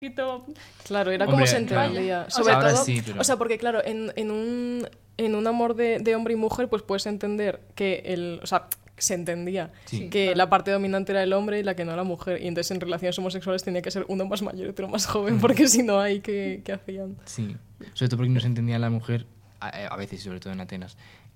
Claro, era Hombre, como se entendía. Sobre ahora todo, sí, pero... o sea, porque claro, en un amor de hombre y mujer, pues puedes entender que o sea, se entendía Sí. que claro. la parte dominante era el hombre y la que no la mujer. Y entonces en relaciones homosexuales tenía que ser uno más mayor y otro más joven, porque si no, ahí ¿qué hacían? Sí, sobre todo porque no se entendía la mujer, a veces, sobre todo en Atenas,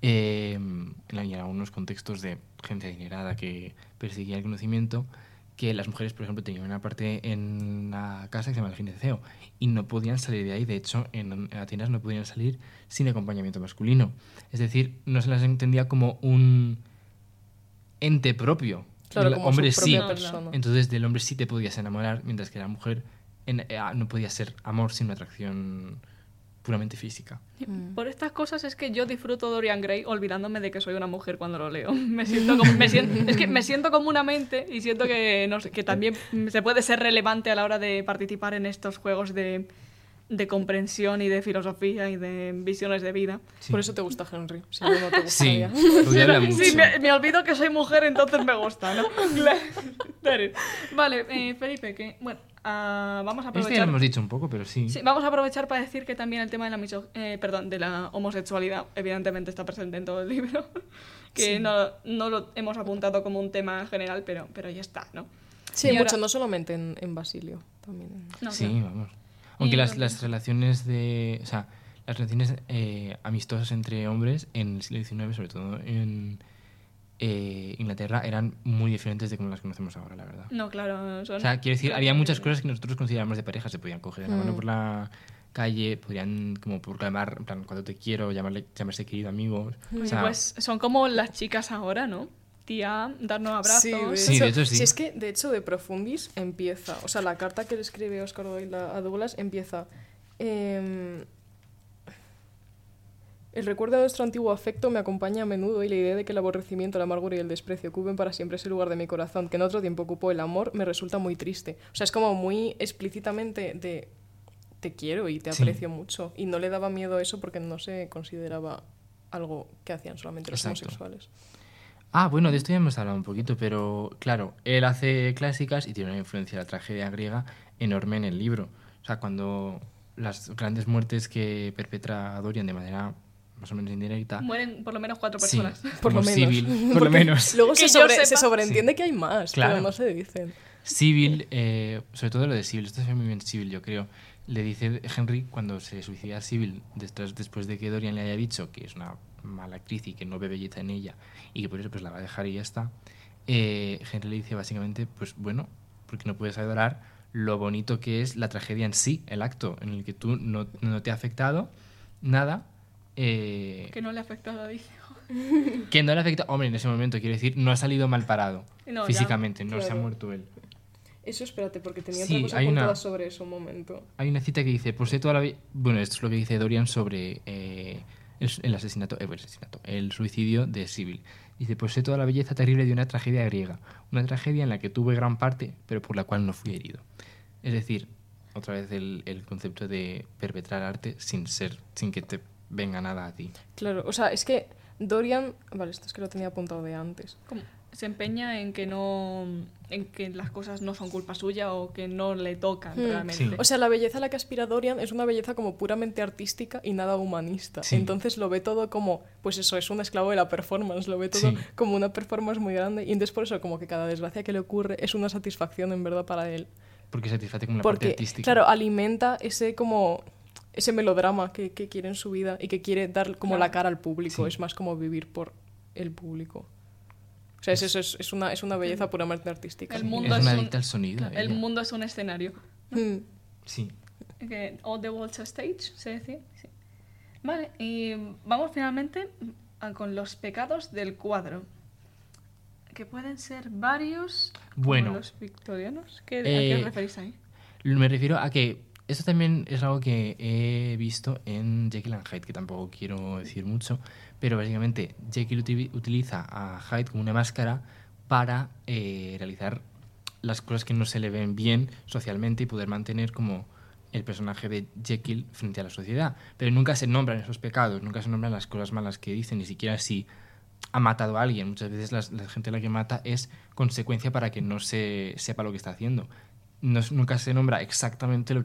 y en algunos contextos de gente adinerada que perseguía el conocimiento, que las mujeres, por ejemplo, tenían una parte en la casa que se llama el gineceo y no podían salir de ahí. De hecho, en Atenas no podían salir sin acompañamiento masculino. Es decir, no se las entendía como un ente propio. Claro, Del como hombre su propia sí. persona. Entonces, del hombre sí te podías enamorar, mientras que la mujer no podía ser amor sin una atracción puramente física. Por estas cosas es que yo disfruto Dorian Gray olvidándome de que soy una mujer cuando lo leo. Es que me siento comúnmente y siento que, no sé, que también se puede ser relevante a la hora de participar en estos juegos de comprensión y de filosofía y de visiones de vida. Sí. Por eso te gusta Henry, si no, no te Sí, gustaría. porque habla mucho. Sí, me olvido que soy mujer, entonces me gusta, ¿no? Claro. Vale, Felipe, que bueno, vamos a Este ya lo aprovechar. hemos dicho un poco, pero sí. Sí, vamos a aprovechar para decir que también el tema de de la homosexualidad evidentemente está presente en todo el libro, que Sí. no lo hemos apuntado como un tema general, pero ya está, ¿no? Sí, Y ahora- mucho, no solamente en Basilio, también. No, Sí, claro. vamos. Aunque Y las bueno. relaciones o sea, las relaciones amistosas entre hombres en el siglo XIX, sobre todo en Inglaterra, eran muy diferentes de como las conocemos ahora, la verdad. No, claro, son... O sea, quiero decir, claro, había muchas cosas que nosotros consideramos de pareja, se podían coger de la mano Mm. por la calle, podrían como proclamar, en plan, cuando te quiero, llamarse querido amigos. Oye, O sea, pues son como las chicas ahora, ¿no? Tía, darnos abrazos. Sí, de hecho sí. Si es que, de hecho, de Profundis empieza, o sea, la carta que le escribe Oscar Wilde a Douglas empieza... el recuerdo de nuestro antiguo afecto me acompaña a menudo y la idea de que el aborrecimiento, la amargura y el desprecio ocupen para siempre ese lugar de mi corazón que en otro tiempo ocupó el amor me resulta muy triste. O sea, es como muy explícitamente de te quiero y te Sí. aprecio mucho. Y no le daba miedo eso porque no se consideraba algo que hacían solamente los Exacto. homosexuales. bueno, de esto ya hemos hablado un poquito, pero claro, él hace clásicas y tiene una influencia de la tragedia griega enorme en el libro. O sea, cuando las grandes muertes que perpetra Dorian de manera más o menos indirecta... Mueren por lo menos 4 Sí, personas. Por lo como menos. Sibyl, por lo Porque menos. Luego Que se, yo se sepa. sobreentiende Sí. que hay más, Claro. pero no se dicen. Sibyl, sobre todo lo de Sibyl, esto se ve muy bien Sibyl, yo creo. Le dice Henry cuando se suicida a Sibyl después de que Dorian le haya dicho que es una mala actriz y que no ve belleza en ella y que por eso pues la va a dejar y ya está. Henry le dice básicamente, pues bueno, porque no puedes adorar lo bonito que es la tragedia en sí, el acto en el que tú no te ha afectado nada. Que no le ha afectado a dice. Que no le afecta, hombre, en ese momento, quiero decir, no ha salido mal parado No, ya. físicamente, no se ha Claro. muerto él. Eso espérate, porque tenía Sí, otra cosa hay apuntada una- sobre eso un momento. Hay una cita que dice, por ser toda la vida... Bueno, esto es lo que dice Dorian sobre el asesinato, el suicidio de Sibyl. Dice, pues sé toda la belleza terrible de una tragedia griega, una tragedia en la que tuve gran parte, pero por la cual no fui herido. Es decir, otra vez el concepto de perpetrar arte sin que te venga nada a ti. Claro, o sea, es que Dorian... Vale, esto es que lo tenía apuntado de antes. Como se empeña en que las cosas no son culpa suya o que no le tocan realmente. Sí. O sea, la belleza a la que aspira Dorian es una belleza como puramente artística y nada humanista. Sí. Entonces lo ve todo como, pues eso, es un esclavo de la performance, lo ve todo Sí. como una performance muy grande y entonces por eso como que cada desgracia que le ocurre es una satisfacción en verdad para él. Porque satisface como la parte Porque, artística. claro, alimenta ese melodrama que quiere en su vida y que quiere dar como Claro. la cara al público. Sí. Es más como vivir por el público. O sea, es una belleza puramente artística. El mundo es es una un- adicta al sonido. El ella. mundo es un escenario. Mm. Sí. Que all the world's a stage, se decía. Sí. Vale, y vamos finalmente con los pecados del cuadro. Que pueden ser varios. como Bueno. los victorianos. ¿A qué os Eh, referís ahí? Me refiero a que esto también es algo que he visto en Jekyll and Hyde, que tampoco quiero decir mucho, pero básicamente Jekyll utiliza a Hyde como una máscara para realizar las cosas que no se le ven bien socialmente y poder mantener como el personaje de Jekyll frente a la sociedad. Pero nunca se nombran esos pecados, nunca se nombran las cosas malas que dicen, ni siquiera si ha matado a alguien. Muchas veces la gente a la que mata es consecuencia para que no se sepa lo que está haciendo. nunca se nombra exactamente lo